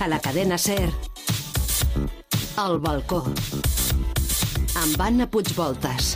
A la cadena SER, El balcó, amb Anna Puigvoltas.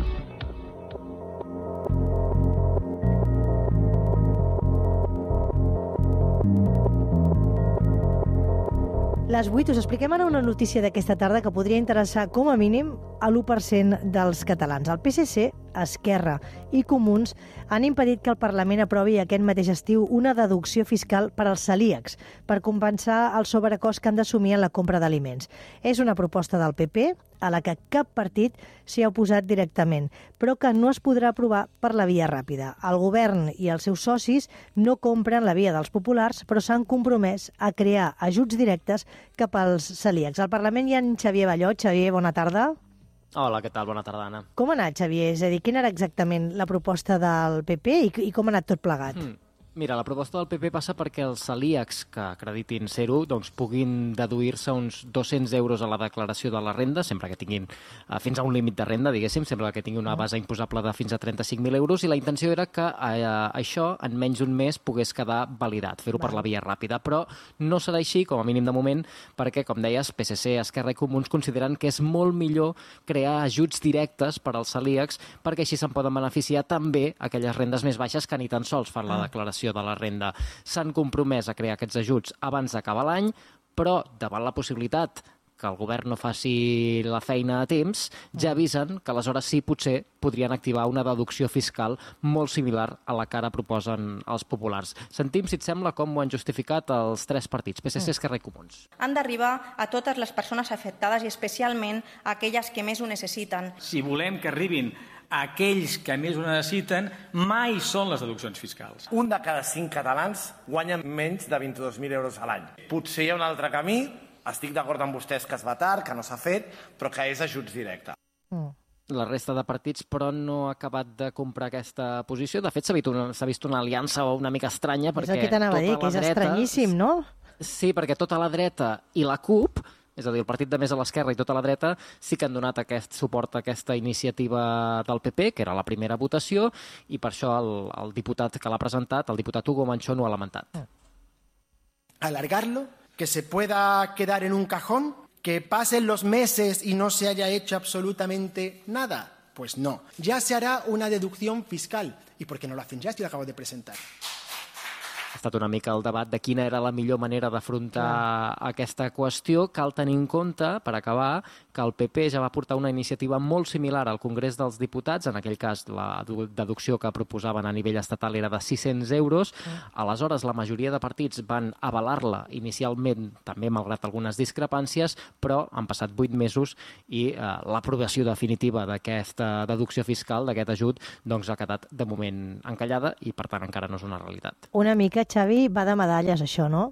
Les 8 us expliquem ara una notícia d'aquesta tarda que podria interessar com a mínim a l'1% dels catalans. El PSC, Esquerra i Comuns han impedit que el Parlament aprovi aquest mateix estiu una deducció fiscal per als celíacs per compensar el sobrecost que han d'assumir en la compra d'aliments. És una proposta del PP a la que cap partit s'hi ha oposat directament, però que no es podrà aprovar per la via ràpida. El govern i els seus socis no compren la via dels populars, però s'han compromès a crear ajuts directes cap als celíacs. Al Parlament hi ha en Xavier Ballot. Xavier, bona tarda. Hola, què tal? Bona tarda, Anna. Com ha anat, Xavier? És a dir, quina era exactament la proposta del PP i com ha anat tot plegat? Mira, la proposta del PP passa perquè els celíacs que acreditin ser-ho puguin deduir-se uns 200 euros a la declaració de la renda, sempre que tinguin fins a un límit de renda, diguéssim, sempre que tingui una base imposable de fins a 35.000 euros, i la intenció era que això en menys d'un mes pogués quedar validat, fer-ho per la via ràpida, però no serà així, com a mínim de moment, perquè, com deies, PSC, Esquerra i Comuns consideren que és molt millor crear ajuts directes per als celíacs, perquè així se'n poden beneficiar també aquelles rendes més baixes que ni tan sols fan la declaració de la renda. S'han compromès a crear aquests ajuts abans d'acabar l'any, però davant la possibilitat que el govern no faci la feina a temps, ja avisen que aleshores sí potser podrien activar una deducció fiscal molt similar a la que ara proposen els populars. Sentim, si et sembla, com ho han justificat els tres partits, PSC, Esquerra i Comuns. Han d'arribar a totes les persones afectades i especialment a aquelles que més ho necessiten. Si volem que arribin aquells que més ho necessiten, mai són les deduccions fiscals. Un de cada 5 catalans guanya menys de 22.000 euros a l'any. Potser hi ha un altre camí, estic d'acord amb vostès que es va tard, que no s'ha fet, però que és ajuts directes. La resta de partits, però, no ha acabat de comprar aquesta posició. De fet, s'ha vist una aliança una mica estranya, perquè és el que t'anava a dir, que és estranyíssim, no? Sí, perquè tota la dreta i la CUP, és a dir, el partit de més a l'esquerra i tota la dreta, sí que han donat aquest suport a aquesta iniciativa del PP, que era la primera votació, i per això el diputat que l'ha presentat, el diputat Hugo Manchón, ho ha lamentat. Alargarlo, que se pueda quedar en un cajón, que pasen los meses y no se haya hecho absolutamente nada. Pues no, ya se hará una deducción fiscal. ¿Y por qué no lo hacen ya? Esto lo acabo de presentar. Ha estat una mica el debat de quina era la millor manera d'afrontar aquesta qüestió. Cal tenir en compte, per acabar, que el PP ja va portar una iniciativa molt similar al Congrés dels Diputats. En aquell cas, la deducció que proposaven a nivell estatal era de 600 euros. Aleshores, la majoria de partits van avalar-la inicialment, també malgrat algunes discrepàncies, però han passat 8 mesos i l'aprovació definitiva d'aquesta deducció fiscal, d'aquest ajut, doncs ha quedat de moment encallada i, per tant, encara no és una realitat. Una mica, Xavi, va de medalles, això, no?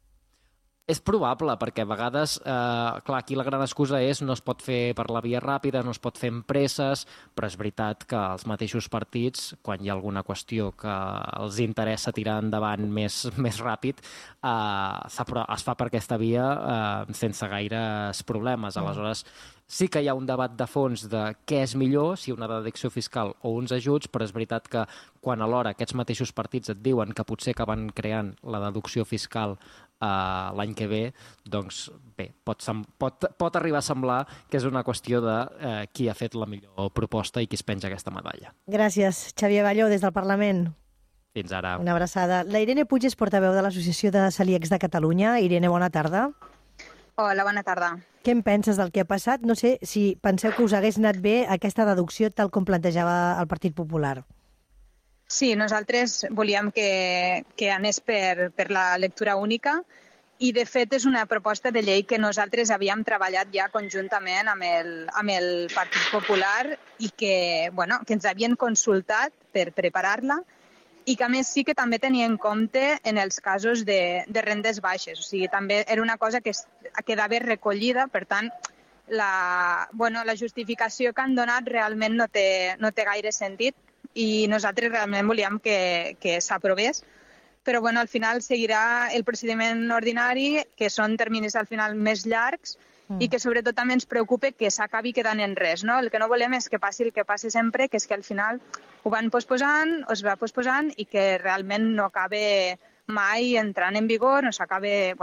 És probable, perquè a vegades, clar, aquí la gran excusa és no es pot fer per la via ràpida, no es pot fer amb presses, però és veritat que els mateixos partits, quan hi ha alguna qüestió que els interessa tirar endavant més ràpid, es fa per aquesta via sense gaires problemes. Aleshores, sí que hi ha un debat de fons de què és millor, si una deducció fiscal o uns ajuts, però és veritat que quan alhora aquests mateixos partits et diuen que potser acaben creant la deducció fiscal l'any que ve, doncs bé, pot arribar a semblar que és una qüestió de qui ha fet la millor proposta i qui es penja aquesta medalla. Gràcies, Xavier Balló, des del Parlament. Fins ara. Una abraçada. La Irene Puig és portaveu de l'Associació de Celíacs de Catalunya. Irene, bona tarda. Hola, bona tarda. Què en penses del que ha passat? No sé si penseu que us hagués anat bé aquesta deducció tal com plantejava el Partit Popular. Sí, nosaltres volíem que anés per la lectura única i, de fet, és una proposta de llei que nosaltres havíem treballat ja conjuntament amb el Partit Popular i que ens havien consultat per preparar-la i que, a més, sí que també tenia en compte en els casos de rendes baixes. O sigui, també era una cosa que quedava recollida, per tant, la justificació que han donat realment no té gaire sentit i nosaltres realment volíem que s'aprovés. Però al final seguirà el procediment ordinari, que són terminis al final més llargs i que sobretot també ens preocupa que s'acabi quedant en res, no? El que no volem és que passi el que passi sempre, que és que al final ho van posposant, es va posposant i que realment no acaba mai entrant en vigor, no s'acaba...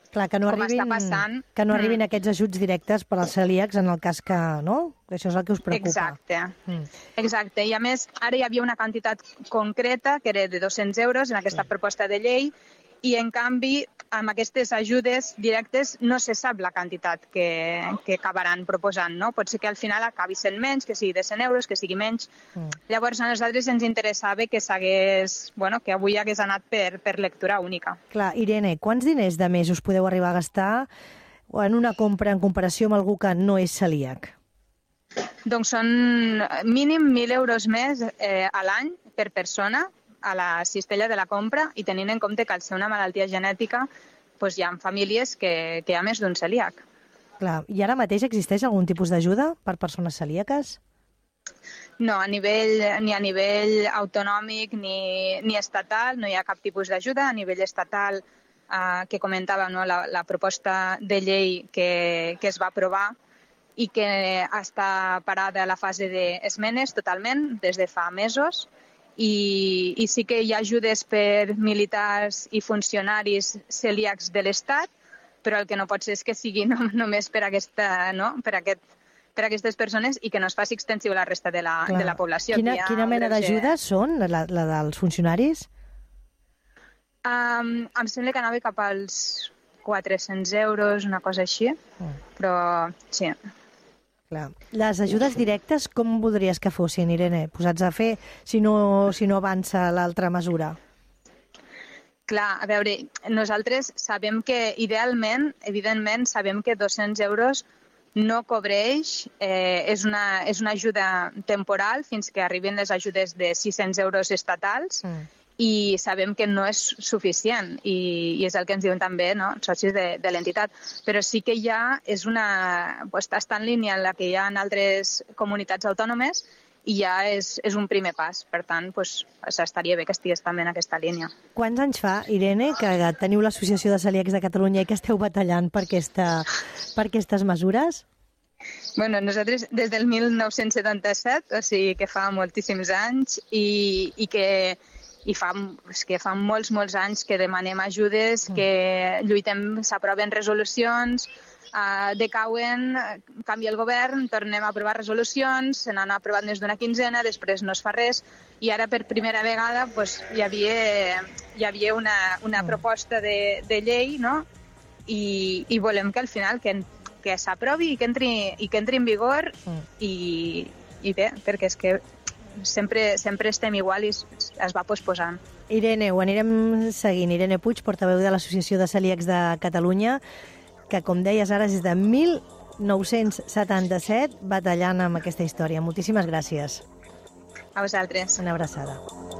Clar, que no com arribin, està passant. Que no arribin aquests ajuts directes per als celíacs en el cas que, no? Això és el que us preocupa. Exacte. I a més, ara hi havia una quantitat concreta, que era de 200 euros en aquesta proposta de llei, i en canvi, amb aquestes ajudes directes no se sap la quantitat que acabaran proposant, no? Pot ser que al final acabi sent menys, que sigui de 100 euros, que sigui menys. Llavors, a nosaltres ens interessava que que avui hagués anat per lectura única. Clar, Irene, quants diners de mes us podeu arribar a gastar en una compra en comparació amb algú que no és celíac? Doncs són mínim 1.000 euros més a l'any per persona, a la cistella de la compra, i tenint en compte que al ser una malaltia genètica hi ha famílies que hi ha més d'un celíac. Clar, i ara mateix existeix algun tipus d'ajuda per persones celíaques? No, ni a nivell autonòmic ni estatal no hi ha cap tipus d'ajuda. A nivell estatal, que comentava, no, la proposta de llei que es va aprovar i que està parada a la fase d'esmenes totalment des de fa mesos, i sí que hi ha ajudes per militars i funcionaris celíacs de l'Estat, però el que no pot ser és que sigui només per aquestes persones i que no es faci extensiu a la resta de la població. Quina mena d'ajudes són, la dels funcionaris? Em sembla que anava cap als 400 euros, una cosa així, però sí. Clar. Les ajudes directes, com voldries que fossin, Irene? Posats a fer si no avança l'altra mesura? Clar, a veure, nosaltres sabem que idealment, evidentment, sabem que 200 euros no cobreix, és una ajuda temporal fins que arribin les ajudes de 600 euros estatals, i sabem que no és suficient, i és el que ens diuen també, no, socis de l'entitat. Però sí que ja està en línia amb la que hi ha en altres comunitats autònomes, i ja és un primer pas. Per tant, s'estaria bé que estigués també en aquesta línia. Quants anys fa, Irene, que teniu l'Associació de Celíacs de Catalunya i que esteu batallant per aquestes mesures? Bueno, nosaltres des del 1977, o sigui que fa moltíssims anys, i fa molts anys que demanem ajudes, que lluitem, s'aproven resolucions, decauen, canvia el govern, tornem a aprovar resolucions, se n'han aprovat més d'una quinzena, després no es fa res, i ara per primera vegada hi havia una proposta de llei, no? I volem que al final que s'aprovi i que entri en vigor, i bé, perquè és que sempre estem igual i es va posposant. Irene, ho anirem seguint. Irene Puig, portaveu de l'Associació de Celíacs de Catalunya, que, com deies ara, és de 1977 batallant amb aquesta història. Moltíssimes gràcies. A vosaltres. Una abraçada.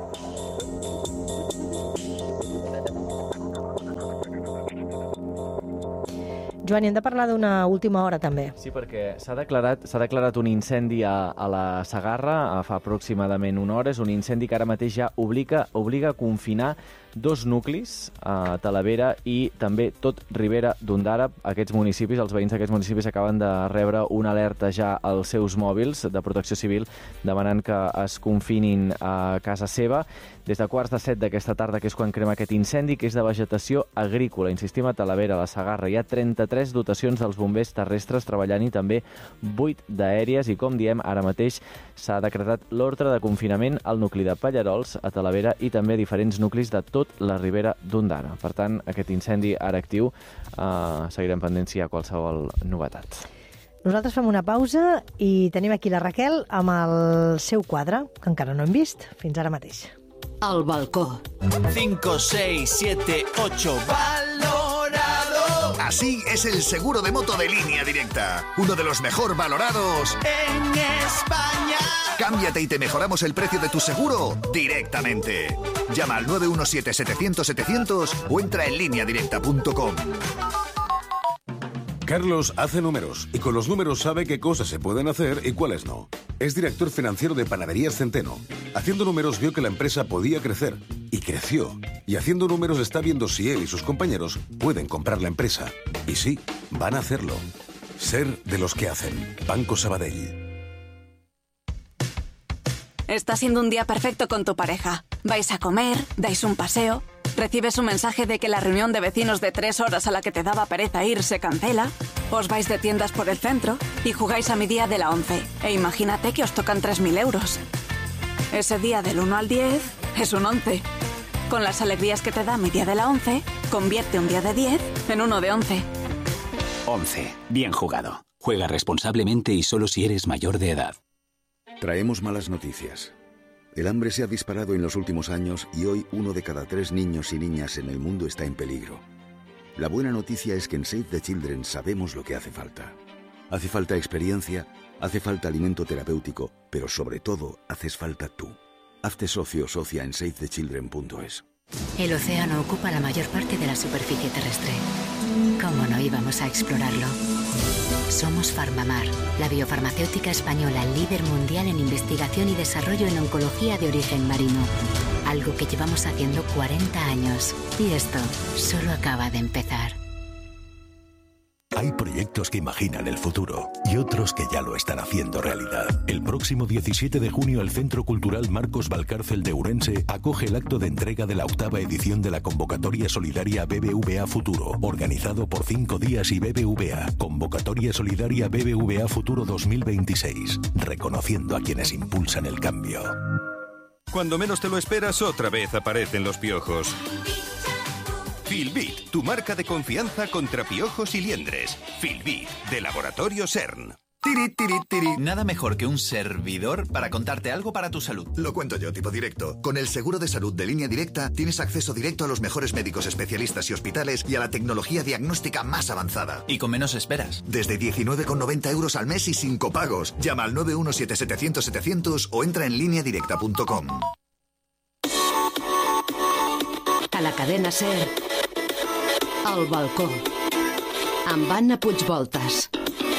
Joan, hem de parlar d'una última hora, també. Sí, perquè s'ha declarat un incendi a la Segarra fa aproximadament una hora. És un incendi que ara mateix ja obliga a confinar 2 nuclis, a Talavera i també tot Ribera d'Ondara. Aquests municipis, els veïns d'aquests municipis acaben de rebre una alerta ja als seus mòbils de Protecció Civil demanant que es confinin a casa seva. Des de 6:45 d'aquesta tarda, que és quan crema aquest incendi, que és de vegetació agrícola. Insistim, a Talavera, a la Segarra, hi ha 33 dotacions dels bombers terrestres treballant i també 8 d'aèries, i com diem, ara mateix s'ha decretat l'ordre de confinament al nucli de Pallarols, a Talavera, i també a diferents nuclis de tot la Ribera d'Ondara. Per tant, aquest incendi ara actiu, seguirem pendents si hi ha qualsevol novetat. Nosaltres fem una pausa i tenim aquí la Raquel amb el seu quadre, que encara no hem vist. Fins ara mateix. Al balcó. 5, 6, 7, 8, valorado. Así es el seguro de moto de Línea Directa. Uno de los mejor valorados en España. Cámbiate y te mejoramos el precio de tu seguro directamente. Llama al 917-700-700 o entra en lineadirecta.com. Carlos hace números y con los números sabe qué cosas se pueden hacer y cuáles no. Es director financiero de Panaderías Centeno. Haciendo números vio que la empresa podía crecer y creció. Y haciendo números está viendo si él y sus compañeros pueden comprar la empresa. Y sí, van a hacerlo. Ser de los que hacen. Banco Sabadell. Está siendo un día perfecto con tu pareja. Vais a comer, dais un paseo. recibes un mensaje de que la reunión de vecinos de 3 horas a la que te daba pereza ir se cancela, os vais de tiendas por el centro y jugáis a mi día de la 11. E imagínate que os tocan 3.000 euros. Ese día del 1 al 10 es un 11. Con las alegrías que te da mi día de la 11, convierte un día de 10 en uno de 11. 11. Bien jugado. Juega responsablemente y solo si eres mayor de edad. Traemos malas noticias. El hambre se ha disparado en los últimos años y hoy 1 de cada 3 niños y niñas en el mundo está en peligro. La buena noticia es que en Save the Children sabemos lo que hace falta. Hace falta experiencia, hace falta alimento terapéutico, pero sobre todo haces falta tú. Hazte socio o socia en savethechildren.es. El océano ocupa la mayor parte de la superficie terrestre. ¿Cómo no íbamos a explorarlo? Somos Farmamar, la biofarmacéutica española líder mundial en investigación y desarrollo en oncología de origen marino. Algo que llevamos haciendo 40 años. Y esto solo acaba de empezar. Hay proyectos que imaginan el futuro y otros que ya lo están haciendo realidad. El próximo 17 de junio el Centro Cultural Marcos Valcárcel de Ourense acoge el acto de entrega de la 8ª edición de la convocatoria solidaria BBVA Futuro, organizado por 5 días y BBVA. Convocatoria solidaria BBVA Futuro 2026, reconociendo a quienes impulsan el cambio. Cuando menos te lo esperas, otra vez aparecen los piojos. Filbit, tu marca de confianza contra piojos y liendres. Filbit, de Laboratorio CERN. Tiri, tiri, tiri. Nada mejor que un servidor para contarte algo para tu salud. Lo cuento yo, tipo directo. Con el seguro de salud de Línea Directa tienes acceso directo a los mejores médicos especialistas y hospitales y a la tecnología diagnóstica más avanzada. Y con menos esperas. Desde 19,90 euros al mes y sin copagos. Llama al 917-700-700 o entra en lineadirecta.com. A la cadena SER, El Balcó, amb Anna Puigvoltas.